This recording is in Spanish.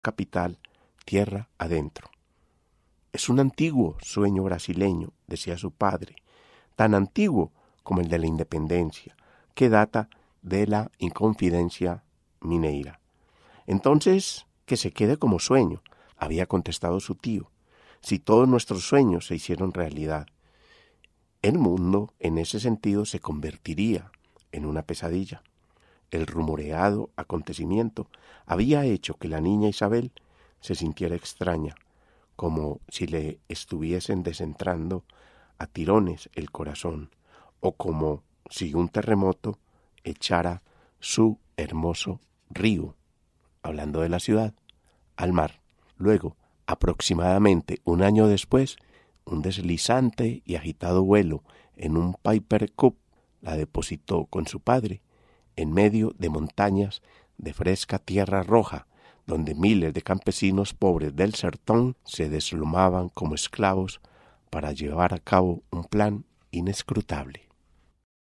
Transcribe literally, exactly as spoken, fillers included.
capital tierra adentro. Es un antiguo sueño brasileño, decía su padre, tan antiguo como el de la independencia, que data de la Inconfidencia Mineira. Entonces, que se quede como sueño, había contestado su tío, si todos nuestros sueños se hicieron realidad. El mundo, en ese sentido, se convertiría en una pesadilla. El rumoreado acontecimiento había hecho que la niña Isabel se sintiera extraña, como si le estuviesen desentrando a tirones el corazón, o como si un terremoto echara su hermoso río, hablando de la ciudad, al mar. Luego, aproximadamente un año después, un deslizante y agitado vuelo en un Piper Cub la depositó con su padre en medio de montañas de fresca tierra roja, donde miles de campesinos pobres del sertón se deslomaban como esclavos para llevar a cabo un plan inescrutable.